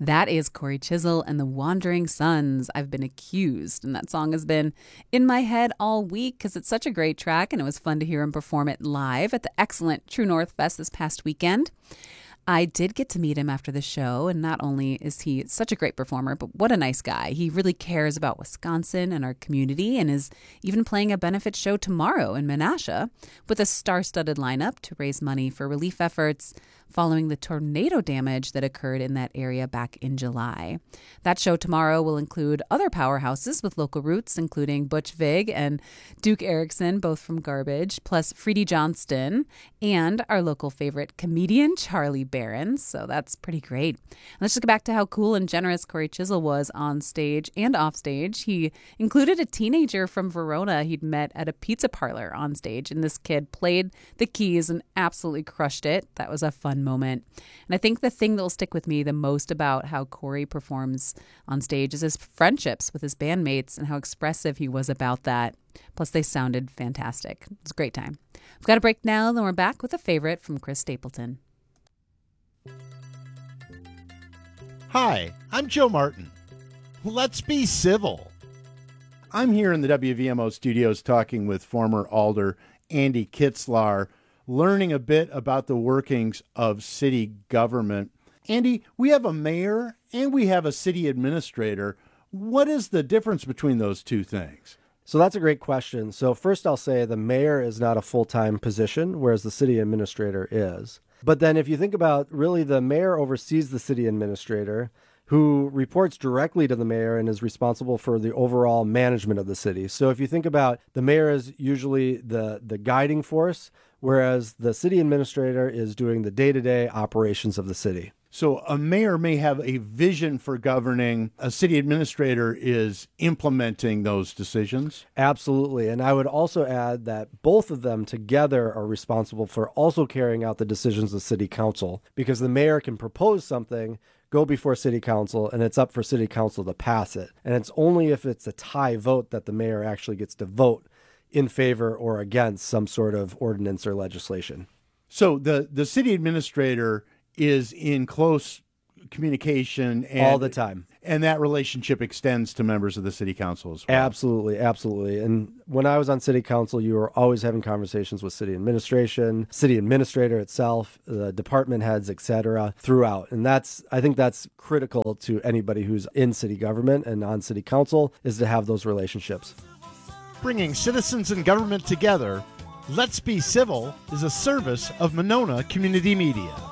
That is Corey Chisel and the Wandering Sons. I've been accused. And that song has been in my head all week because it's such a great track and it was fun to hear him perform it live at the excellent True North Fest this past weekend. I did get to meet him after the show, and not only is he such a great performer, but what a nice guy. He really cares about Wisconsin and our community and is even playing a benefit show tomorrow in Menasha with a star-studded lineup to raise money for relief efforts following the tornado damage that occurred in that area back in July. That show tomorrow will include other powerhouses with local roots, including Butch Vig and Duke Erickson, both from Garbage, plus Freddie Johnston, and our local favorite comedian, Charlie Barron. So that's pretty great. Let's just get back to how cool and generous Corey Chisel was on stage and off stage. He included a teenager from Verona he'd met at a pizza parlor on stage, and this kid played the keys and absolutely crushed it. That was a fun moment. And I think the thing that will stick with me the most about how Corey performs on stage is his friendships with his bandmates and how expressive he was about that. Plus, they sounded fantastic. It was a great time. We've got a break now, then we're back with a favorite from Chris Stapleton. Hi, I'm Joe Martin. Let's be civil. I'm here in the WVMO studios talking with former Alder Andy Kitzlar, learning a bit about the workings of city government. Andy, we have a mayor and we have a city administrator. What is the difference between those two things? So that's a great question. So first I'll say the mayor is not a full-time position, whereas the city administrator is. But then if you think about really the mayor oversees the city administrator, who reports directly to the mayor and is responsible for the overall management of the city. So if you think about the mayor is usually the guiding force, whereas the city administrator is doing the day-to-day operations of the city. So a mayor may have a vision for governing. A city administrator is implementing those decisions. Absolutely. And I would also add that both of them together are responsible for also carrying out the decisions of city council, because the mayor can propose something, go before city council, and it's up for city council to pass it. And it's only if it's a tie vote that the mayor actually gets to vote in favor or against some sort of ordinance or legislation. So the city administrator is in close communication all the time. And that relationship extends to members of the city council as well. Absolutely, absolutely. And when I was on city council, you were always having conversations with city administration, city administrator itself, the department heads, etc. throughout. And I think that's critical to anybody who's in city government and on city council, is to have those relationships. Bringing citizens and government together, Let's Be Civil is a service of Monona Community Media.